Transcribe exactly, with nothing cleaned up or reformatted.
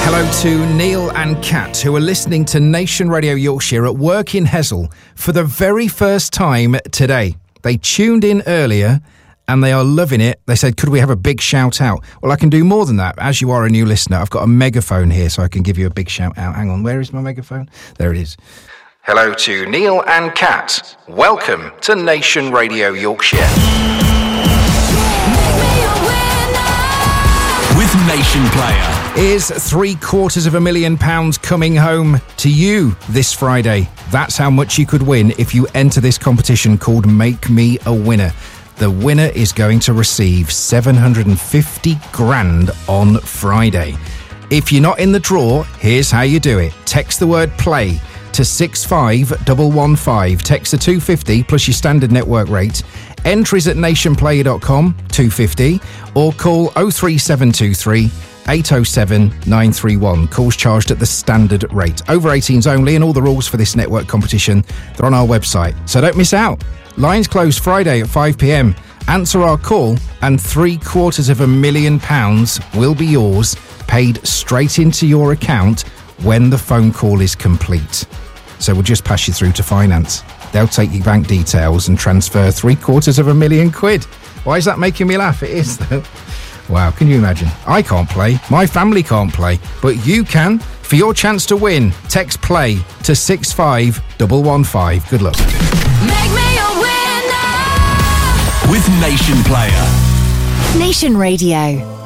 Hello to Neil and Kat, who are listening to Nation Radio Yorkshire at work in Hessel for the very first time today. They tuned in earlier and they are loving it. They said, could we have a big shout out? Well, I can do more than that. As you are a new listener, I've got a megaphone here so I can give you a big shout out. Hang on, where is my megaphone? There it is. Hello to Neil and Kat. Welcome to Nation Radio Yorkshire. With Nation Player. Is three quarters of a million pounds coming home to you this Friday? That's how much you could win if you enter this competition called Make Me a Winner. The winner is going to receive seven hundred fifty grand on Friday. If you're not in the draw, here's how you do it. Text the word play to six five one one five. Text the two fifty plus your standard network rate. Entries at nationplayer dot com, two fifty, or call oh three seven two three eight oh seven nine three one. Calls charged at the standard rate. Over eighteens only, and all the rules for this network competition, they're on our website. So don't miss out. Lines close Friday at five p.m. Answer our call and three quarters of a million pounds will be yours, paid straight into your account when the phone call is complete. So we'll just pass you through to finance. They'll take your bank details and transfer three quarters of a million quid. Why is that making me laugh? It is, though. Wow, can you imagine? I can't play, my family can't play, but you can. For your chance to win, text play to six five one one five. Good luck. Make me a winner with Nation Player. Nation Radio.